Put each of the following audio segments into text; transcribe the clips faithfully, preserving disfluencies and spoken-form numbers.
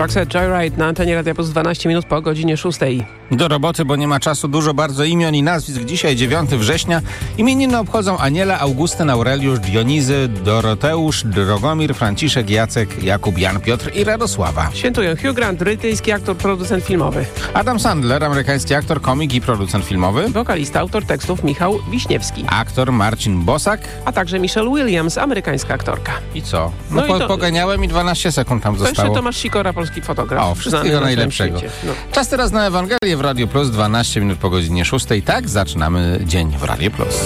Roxette Joyride na antenie Radia Plus dwanaście minut po godzinie szóstej. Do roboty, bo nie ma czasu, dużo bardzo imion i nazwisk. Dzisiaj dziewiątego września. Imieniny obchodzą Aniela, Augustyn, Aureliusz, Dionizy, Doroteusz, Drogomir, Franciszek, Jacek, Jakub, Jan, Piotr i Radosława. Świętują Hugh Grant, brytyjski aktor, producent filmowy. Adam Sandler, amerykański aktor, komik i producent filmowy. Wokalista, autor tekstów Michał Wiśniewski. Aktor Marcin Bosak. A także Michelle Williams, amerykańska aktorka. I co? No, No po, i to- poganiałem i dwanaście sekund tam To jeszcze zostało. Tomasz Sikora, polski fotograf. O, znany wszystkiego na całym najlepszego. świecie. No. Czas teraz na Ewangelię w Radio Plus, dwanaście minut po godzinie szóstej. Tak, zaczynamy dzień w Radio Plus.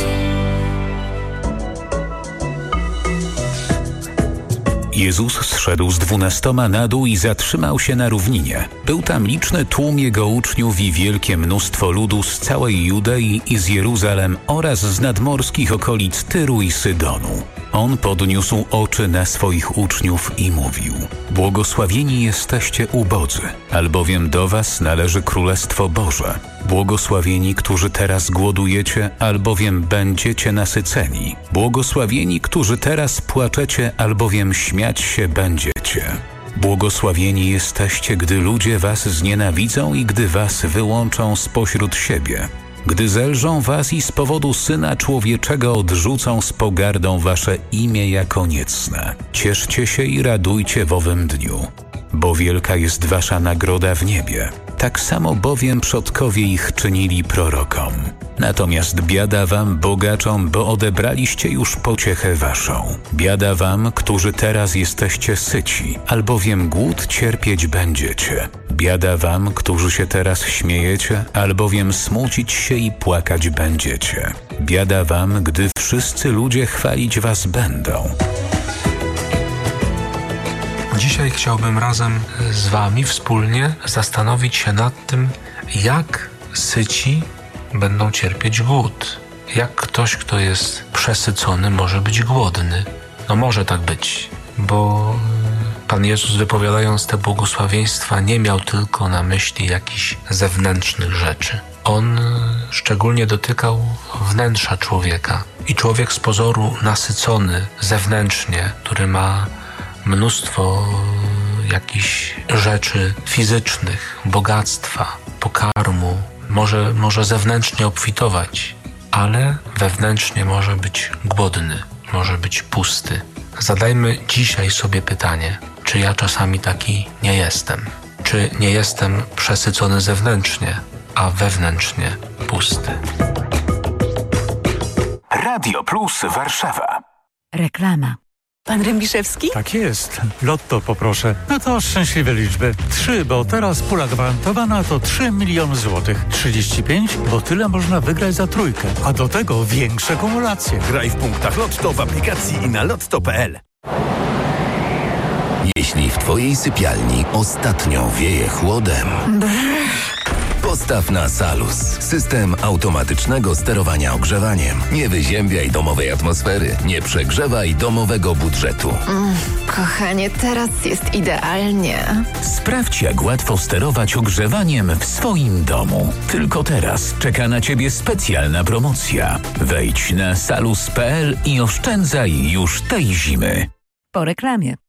Jezus zszedł z dwunastoma na dół i zatrzymał się na równinie. Był tam liczny tłum Jego uczniów i wielkie mnóstwo ludu z całej Judei i z Jeruzalem oraz z nadmorskich okolic Tyru i Sydonu. On podniósł oczy na swoich uczniów i mówił: Błogosławieni jesteście ubodzy, albowiem do was należy Królestwo Boże. Błogosławieni, którzy teraz głodujecie, albowiem będziecie nasyceni. Błogosławieni, którzy teraz płaczecie, albowiem śmiać się będziecie. Błogosławieni jesteście, gdy ludzie was znienawidzą i gdy was wyłączą spośród siebie. Gdy zelżą was i z powodu Syna Człowieczego odrzucą z pogardą wasze imię jako niecne. Cieszcie się i radujcie w owym dniu, bo wielka jest wasza nagroda w niebie. Tak samo bowiem przodkowie ich czynili prorokom. Natomiast biada wam, bogaczom, bo odebraliście już pociechę waszą. Biada wam, którzy teraz jesteście syci, albowiem głód cierpieć będziecie. Biada wam, którzy się teraz śmiejecie, albowiem smucić się i płakać będziecie. Biada wam, gdy wszyscy ludzie chwalić was będą. Dzisiaj chciałbym razem z Wami wspólnie zastanowić się nad tym, jak syci będą cierpieć głód. Jak ktoś, kto jest przesycony, może być głodny. No może tak być, bo Pan Jezus, wypowiadając te błogosławieństwa, nie miał tylko na myśli jakichś zewnętrznych rzeczy. On szczególnie dotykał wnętrza człowieka. I człowiek z pozoru nasycony zewnętrznie, który ma mnóstwo jakichś rzeczy fizycznych, bogactwa, pokarmu, może, może zewnętrznie obfitować, ale wewnętrznie może być głodny, może być pusty. Zadajmy dzisiaj sobie pytanie, czy ja czasami taki nie jestem? Czy nie jestem przesycony zewnętrznie, a wewnętrznie pusty? Radio Plus Warszawa. Reklama. Pan Rębiszewski? Tak jest. Lotto poproszę. No to szczęśliwe liczby. Trzy, bo teraz pula gwarantowana to trzy miliony złotych. trzydzieści pięć, bo tyle można wygrać za trójkę. A do tego większe kumulacje. Graj w punktach Lotto w aplikacji i na lotto kropka pe el. Jeśli w twojej sypialni ostatnio wieje chłodem, postaw na Salus. System automatycznego sterowania ogrzewaniem. Nie wyziębiaj domowej atmosfery. Nie przegrzewaj domowego budżetu. Mm, kochanie, teraz jest idealnie. Sprawdź, jak łatwo sterować ogrzewaniem w swoim domu. Tylko teraz czeka na Ciebie specjalna promocja. Wejdź na salus kropka pe el i oszczędzaj już tej zimy. Po reklamie.